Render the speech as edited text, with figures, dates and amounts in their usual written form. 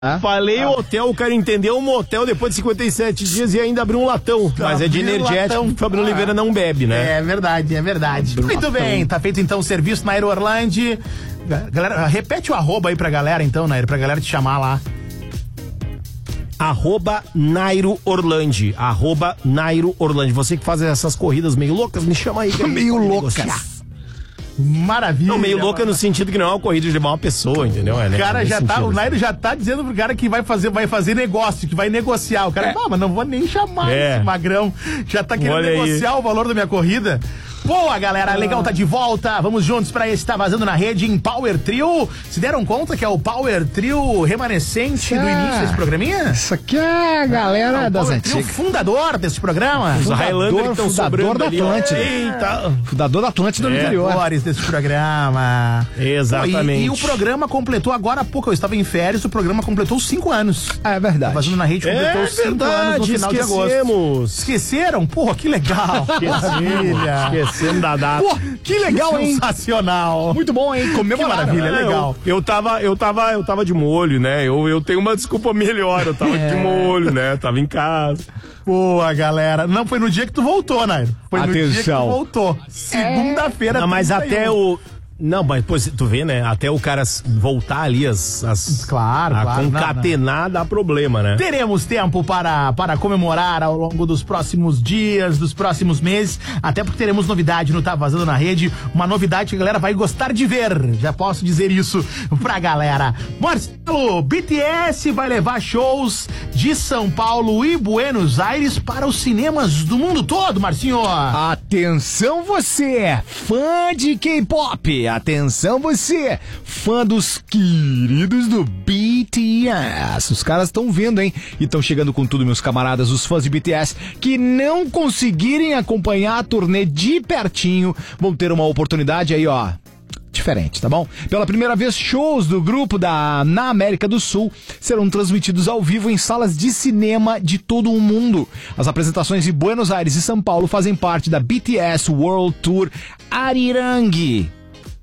Falei hotel, o cara entendeu um motel depois de 57 dias e ainda abriu um latão. Mas é de energético, o Fabiano Oliveira não bebe, né? É verdade, é verdade. Muito bem, tá feito então o serviço Nairo Orlandi. Galera, repete o arroba aí pra galera então, Nairo, pra galera te chamar lá. @Nairo Orlandi. @Nairo Orlandi. Você que faz essas corridas meio loucas, me chama aí. Meio louca. Maravilha. Não, meio louca no sentido que não é uma corrida de levar uma pessoa, entendeu? O cara já tá, o Nairo já tá dizendo pro cara que vai fazer negócio, que vai negociar. O cara, mas não vou nem chamar esse magrão. Já tá querendo negociar o valor da minha corrida. Boa, galera, legal, tá de volta. Vamos juntos pra esse Tá Vazando na Rede em Power Trio. Se deram conta que é o Power Trio remanescente do início desse programinha? Isso aqui é a galera das antigas. O fundador desse programa. Os Highlander que estão sobrando da Atlântida. Eita. Fundador da Atlântida do interior. Desse programa. Exatamente. E o programa completou agora há pouco. Eu estava em férias, o programa completou 5 anos. É verdade. Tá Vazando na Rede completou 5 anos no final de agosto. Esqueceram? Porra, que legal. Esquecemos da data. Pô, que legal, hein? Sensacional. Muito bom, hein? Comemorar. Que maravilha, legal. Eu tava de molho, né? Eu tenho uma desculpa melhor. Eu tava de molho, né? Eu tava em casa. Boa, galera. Não, foi no dia que tu voltou, Nairo. Foi no dia que tu voltou. Segunda-feira. Não, mas até o... Não, mas depois tu vê, né? Até o cara voltar ali Claro. concatenar dá problema, né? Teremos tempo para comemorar ao longo dos próximos dias, dos próximos meses, até porque teremos novidade no Tá Vazando na Rede, uma novidade que a galera vai gostar de ver, já posso dizer isso pra galera. Marcelo, BTS vai levar shows de São Paulo e Buenos Aires para os cinemas do mundo todo, Marcinho. Atenção você, fã de K-pop. Atenção você, fã dos queridos do BTS. Os caras estão vendo, hein? E estão chegando com tudo, meus camaradas, os fãs de BTS que não conseguirem acompanhar a turnê de pertinho vão ter uma oportunidade aí, ó. Diferente, tá bom? Pela primeira vez, shows do grupo na América do Sul serão transmitidos ao vivo em salas de cinema de todo o mundo. As apresentações de Buenos Aires e São Paulo fazem parte da BTS World Tour Arirang.